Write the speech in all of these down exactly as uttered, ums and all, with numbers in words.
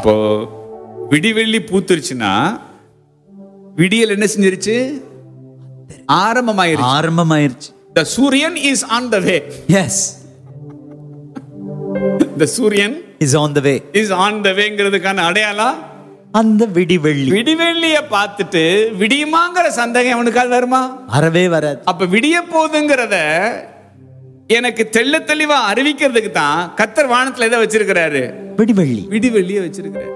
அப்போ விடிவெள்ளி பூத்துருச்சுன்னா விடியல் என்ன செஞ்சிருச்சு? ஆரம்பமாயிருச்சு. ஆரம்பமாயிருச்சு. The சூரியன் is on the way. Yes. The சூரியன் is on the way. is on the wayங்கிறதுக்கான அடையாளம் அந்த விடிவெள்ளி. விடிவெள்ளிய பார்த்துட்டு விடியுமாங்கிற சந்தேகம் அவனுக்கால் வருமா? வரவே வராது. அப்ப விடிய போகுதுங்கிறத எனக்கு தெள்ள தெளிவா அறிவிக்கிறதுக்கு தான் கர்த்தர் வானத்துல எதை வச்சிருக்கிறாரு? விடிவெள்ளி. விடிவெள்ளிய வச்சிருக்கிறாரு.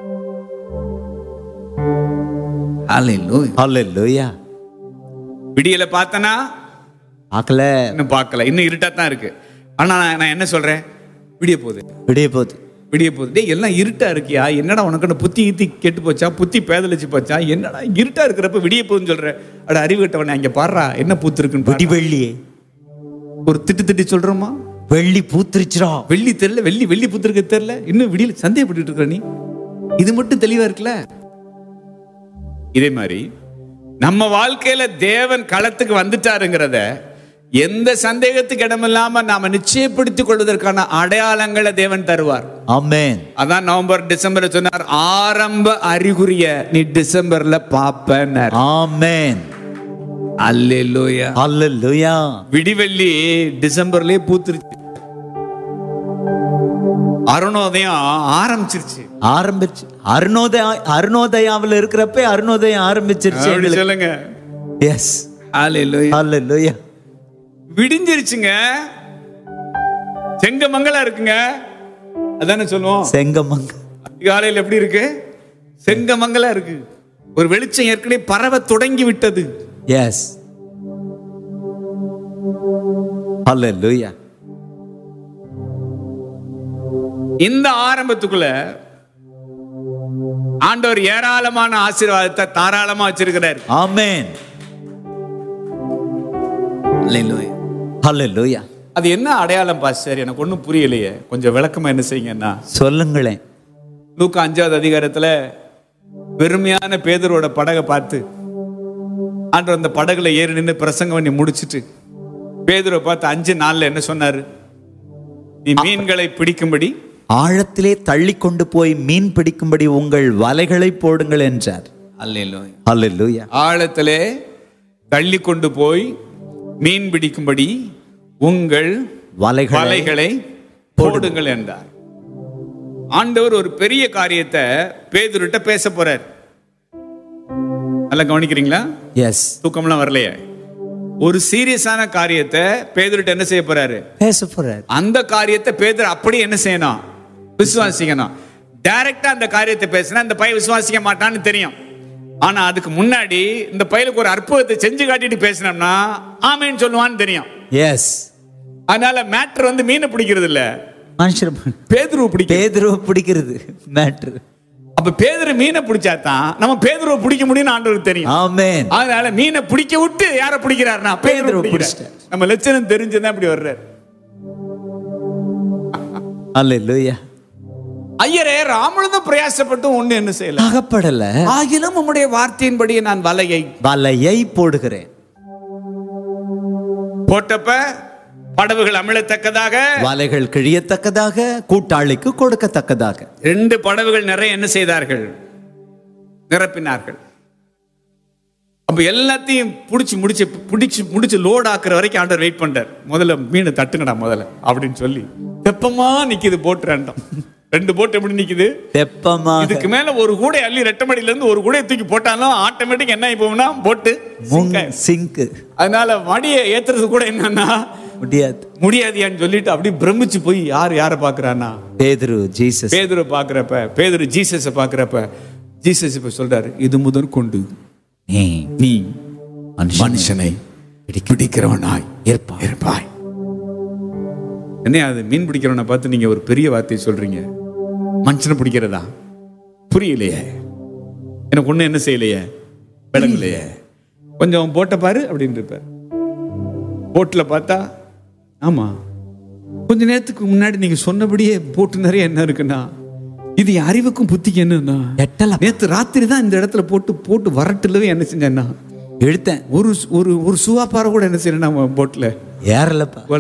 ஹalleluya. ஹalleluya. விடியல பார்த்தனா பார்க்கல, இன்னும் பார்க்கல, இன்னும் இருட்டா தான் இருக்கு. ஆனா நான் என்ன சொல்றேன்? விடிய போகுது, விடிய போகுது, விடிய போகுது. டேய் எல்லாம் இருட்டா இருக்கியா? என்னடா உனக்கு புத்தி ஈத்தி கெட்டு போச்சா? புத்தி பேதலிச்சு போச்சா? என்னடா இருட்டா இருக்கிறப்ப விடிய போகுதுன்னு சொல்ற? அட அறிவு கட்டவனே, அங்க பாடுறா என்ன பூத்து இருக்குன்னு. விடிவெள்ளியே ஒரு திட்டு திட்டி சொல்றோமா? வெள்ளி பூத்திருச்சுடா. வெள்ளி தெரியல, வெள்ளி வெள்ளி பூத்திருக்க தெரியல, இன்னும் விடியல சந்தேகப்பட்டு இருக்கிற நீ. இது மட்டும் தெளிவா இருக்குல்ல? இதே மாதிரி நம்ம வாழ்க்கையில தேவன் களத்துக்கு வந்துட்டாருங்கிறத எந்த சந்தேகத்துக்கு இடமில்லாம நாம நிச்சயப்படுத்திக் கொள்வதற்கான அடையாளங்களை தேவன் தருவார். ஆமென். அதான் நவம்பர் டிசம்பர் சொன்னார், ஆரம்ப அறிகுறிய நீ டிசம்பர்ல பாப்பேன்னார். ஆமென். அல்லேலூயா. அல்லேலூயா. விடிவெள்ளி டிசம்பர்லயே பூத்துருச்சு. அருணோதயம் ஆரம்பிச்சிருச்சு. ஆரம்பிச்சு அருணோதய அருணோதயாவில் இருக்கிறப்ப அருணோதயம் ஆரம்பிச்சிருச்சு. சொல்லுங்க. எஸ். அல்லேலூயா. அல்லேலூயா. விடிஞ்சிருச்சுங்க. செங்கமங்கலா இருக்குங்க. அதானே சொல்லுவோம். செங்கமங்க காலையில் எப்படி இருக்கு? செங்கமங்கலா இருக்கு. ஒரு வெளிச்சம் ஏற்கனவே பரவ தொடங்கி விட்டது. எஸ். அல்லேலூயா. இந்த ஆரம்பத்துக்குள்ள ஆண்டவர் ஏராளமான ஆசீர்வாதத்தை தாராளமா வச்சிருக்கிறார். ஆமென். அல்லேலூயா. அல்லேலூயா. அது என்ன அடையாளம் பாஸ்டர்? எனக்கு ஒன்றும் புரியலையே, கொஞ்சம் விளக்கமா என்ன செய்யுங்கன்னா சொல்லுங்களேன். லூக்கா அஞ்சாவது அதிகாரத்துல பெருமையான பேதுருவோட படகை பார்த்து ஆண்டவர் அந்த படகுல ஏறி நின்று பிரசங்கம் பண்ணி முடிச்சுட்டு பேதுருவை பார்த்து அஞ்சு நாள்ல என்ன சொன்னாரு? நீ மீன்களை பிடிக்கும்படி ஆழத்திலே தள்ளி கொண்டு போய் மீன் பிடிக்கும்படி உங்கள் வலைகளை போடுங்கள் என்றார். அல்லேலூயா. அல்லேலூயா. ஆழத்திலே தள்ளி கொண்டு போய் மீன் பிடிக்கும்படி உங்கள் வலைகளை போடுங்கள் என்றார். ஆண்டவர் ஒரு பெரிய காரியத்தை பேதுருட்ட பேச போறார். நல்லா கவனிக்கிறீங்களா? எஸ். தூக்கம்லாம் வரலையே. ஒரு சீரியஸான காரியத்தை பேதுருட்ட என்ன செய்ய போறாரு? பேச போறாரு. அந்த காரியத்தை பேதுரு அப்படி என்ன செய்யணும்? விசுவாசிக்கணும். டைரக்டா அந்த காரியத்தை பேசினா இந்த பையன் விசுவாசிக்க மாட்டான்னு தெரியும். ஆனா அதுக்கு முன்னாடி இந்த பையனுக்கு ஒரு அற்புதத்தை செஞ்சு காட்டிட்டு பேசினோம்னா ஆமேன்னு சொல்லுவான்னு தெரியும். எஸ். அதனால மேட்டர் வந்து மீனை பிடிக்கிறது இல்ல, மனுஷர் பேதுருவை பிடிக்க பேதுருவை பிடிக்கிறது மேட்டர். அப்ப பேதுரு மீனை பிடிச்சாதான் நம்ம பேதுருவை பிடிக்க முடியும்னு ஆண்டவருக்கு தெரியும். ஆமென். அதனால மீனை பிடிக்க விட்டு யாரை பிடிக்கிறாருன்னா பேதுருவை பிடிக்கிறார். நம்ம லட்சணம் தெரிஞ்சுதான் இப்படி வர்றாரு. அல்லேலூயா. ஐயரே, ராமனும் பிரயாசப்பட்டும் ஒண்ணு என்ன செய்யல, அகப்படல. ஆகிலும் உம்முடைய வார்த்தையின்படி நான் வலையை வலையை போடுகிறேன். போட்டப்ப படவுகள் அமிழத்தக்கதாக, வலைகள் கிழியத்தக்கதாக, கூட்டாளிக்கு கொடுக்கத்தக்கதாக. ரெண்டு படவுகள் நிறைய என்ன செய்தார்கள்? நிரப்பினார்கள். அப்ப எல்லாத்தையும் புடிச்சு முடிச்சு பிடிச்சு முடிச்சு லோட் ஆக்குற வரைக்கும் ஆண்டவர் வெயிட் பண்றார். முதல்ல மீனை தட்டுங்கடா முதல்ல அப்படின்னு சொல்லி தெப்பமா நிக்குது போட். ரெண்டும் ரெண்டு போட் எப்படி நிக்குது? தெப்பமா. இதுக்கு மேல ஒரு கூடை அள்ளி ரெட்டமடியில இருந்து ஒரு கூடையை தூக்கி போட்டாலும் ஆட்டோமேட்டிக் என்ன ஆகி போகும்னா போட்டு சிங்க். அதனால மடியை ஏத்துறது கூட என்னன்னா முடியாது முடியாதியான்னு சொல்லிட்டு அப்படி பிரமிச்சு போய் யார் யாரை பாக்குறான்னா பேதுரு ஜீசஸ். பேதுரு பாக்குறப்ப பேதுரு ஜீசஸை பாக்குறப்ப ஜீசஸ் இப்ப சொல்றாரு, இது முதல் கொண்டு நீ மனுஷனை பிடிக்கிறவனாய் இருப்பாய். என்ன அது? மீன் பிடிக்கிறவனை பார்த்து நீங்க ஒரு பெரிய வார்த்தையை சொல்றீங்க, மனுஷனை பிடிக்கிறதா? புரியலையே, எனக்கு ஒண்ணு என்ன செய்யலையே, விளங்கலையே. கொஞ்சம் போட்ட பாரு அப்படின்னு இருப்பார். போட்ல பார்த்தா ஆமா கொஞ்ச நேரத்துக்கு முன்னாடி நீங்க சொன்னபடியே போட்டு நிறைய என்ன இருக்குன்னா இது அறிவுக்கும் புத்திக்கு என்னன்னா நேத்து ராத்திரி தான் இந்த இடத்துல போட்டு போட்டு வரட்டுலவே என்ன செஞ்சேன்னா எடுத்தேன். ஒரு ஒரு ஒரு சுவாப்பாறை கூட என்ன செய்யணும் போட்ல ஏறலப்பா.